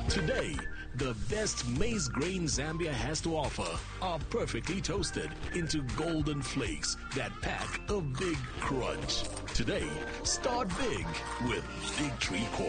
Today, the best maize grain Zambia has to offer are perfectly toasted into golden flakes that pack a big crunch. Today, start big with Big Tree Corn.